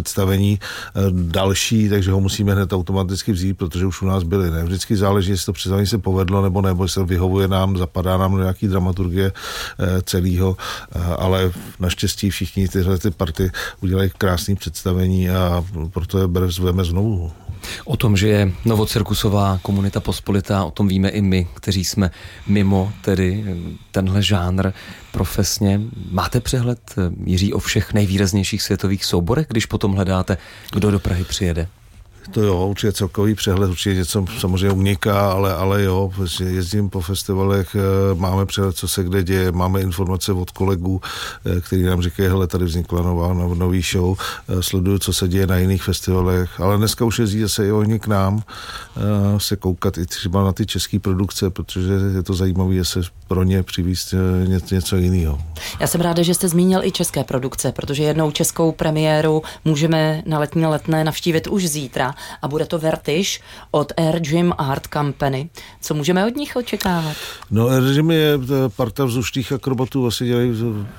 představení další, takže ho musíme hned automaticky vzít, protože už u nás byly. Ne? Vždycky záleží, jestli to představení se povedlo, nebo jestli vyhovuje nám, zapadá nám do nějaký dramaturgie celého, ale naštěstí všichni tyhle party udělají krásné představení a proto je zveme znovu. O tom, že je novocirkusová komunita pospolitá, o tom víme i my, kteří jsme mimo tedy tenhle žánr profesně. Máte přehled, Jiří, o všech nejvýraznějších světových souborech, když potom hledáte, kdo do Prahy přijede? To jo, určitě celkový přehled, určitě něco samozřejmě uniká, ale jo, jezdím po festivalech, máme přehled, co se kde děje, máme informace od kolegů, kteří nám říkají, hele, tady vznikla nový show, sleduju, co se děje na jiných festivalech, ale dneska už jezdí zase i oni k nám se koukat i třeba na ty české produkce, protože je to zajímavé se pro ně přivízt něco jiného. Já jsem ráda, že jste zmínil i české produkce, protože jednou českou premiéru můžeme na Letní Letné navštívit už zítra a bude to Vertiž od Air Gym Art Company. Co můžeme od nich očekávat? No, Air Gym je parta vzdušných akrobatů, vlastně dělají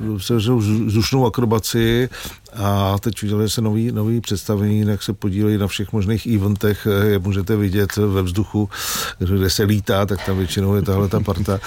vzdušnou akrobaci a teď udělají se nový představení, jak se podílejí na všech možných eventech, je můžete vidět ve vzduchu, kde se lítá, tak tam většinou je tahle ta parta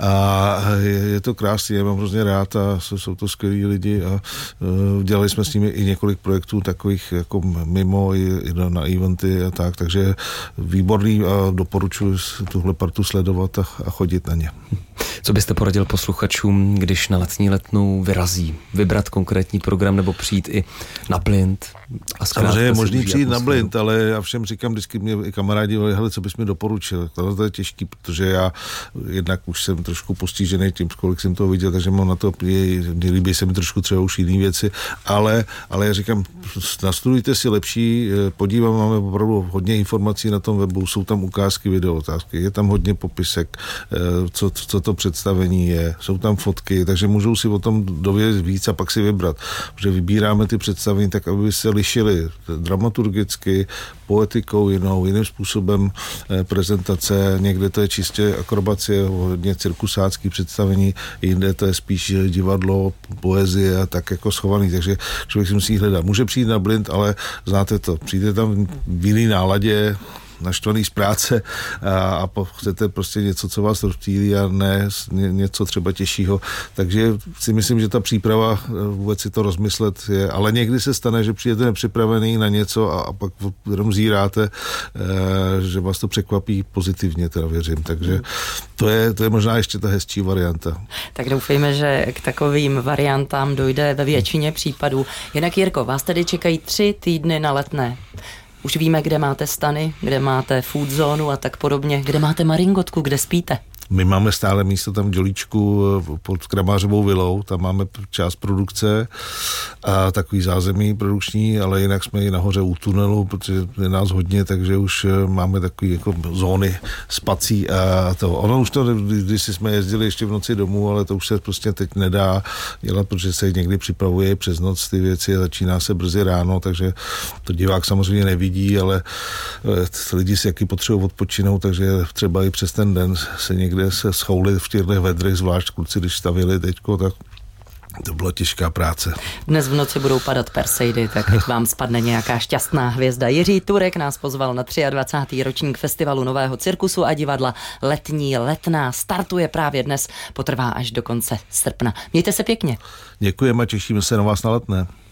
a je to krásný, já mám hrozně rád a jsou to skvělí lidi a dělali jsme s nimi i několik projektů takových jako mimo i na eventy a tak, takže výborný a doporučuji tuhle partu sledovat a chodit na ně. Co byste poradil posluchačům, když na Letní Letnou vyrazí? Vybrat konkrétní program nebo přijít i na blind? Samozřejmě je možný přijít na blind, ale já všem říkám, vždycky mě i kamarádi volí, hele, co bys mi doporučil? To je těžký, protože já jednak už jsem trošku postižený tím, kolik jsem toho viděl, takže mám na to, líbí se mi trošku třeba už jiný věci, ale já říkám, nastudujte si lepší, máme opravdu hodně informací na tom webu, jsou tam ukázky, video otázky, je tam hodně popisek, co to představení je, jsou tam fotky, takže můžou si o tom dovědět víc a pak si vybrat, protože vybíráme ty představení tak, aby se lišily dramaturgicky, poetikou jiným způsobem prezentace, někde to je čistě akrobacie, hodně cirkusácký představení, jinde to je spíš divadlo, poezie a tak jako schovaný, takže člověk si musí hledat. Může přijít na blind, ale znáte to, přijde tam v jiný náladě, naštvaný z práce a chcete prostě něco, co vás rozptýlí a ne něco třeba těžšího. Takže si myslím, že ta příprava, vůbec si to rozmyslet je, ale někdy se stane, že přijete nepřipravený na něco a pak jenom zíráte, že vás to překvapí pozitivně, teda věřím. Takže to je možná ještě ta hezčí varianta. Tak doufejme, že k takovým variantám dojde ve většině případů. Jinak, Jirko, vás tady čekají 3 týdny na Letné. Už víme, kde máte stany, kde máte food zónu a tak podobně, kde máte maringotku, kde spíte. My máme stále místo tam v Dělíčku pod Kramářovou vilou, tam máme část produkce a takový zázemí produkční, ale jinak jsme i nahoře u tunelu, protože je nás hodně, takže už máme takový jako zóny spací a to. Ono už to, když jsme jezdili ještě v noci domů, ale to už se prostě teď nedá dělat, protože se někdy připravuje přes noc ty věci a začíná se brzy ráno, takže to divák samozřejmě nevidí, ale lidi si jaký potřebují odpočinout, takže třeba i přes ten den se někde se schoulit v těchto vedrech, zvlášť kluci, když stavili teďko, tak to byla těžká práce. Dnes v noci budou padat Perseidy, tak ať vám spadne nějaká šťastná hvězda. Jiří Turek nás pozval na 23. ročník festivalu Nového cirkusu a divadla Letní Letná. Startuje právě dnes, potrvá až do konce srpna. Mějte se pěkně. Děkujeme a těšíme se na vás na Letné.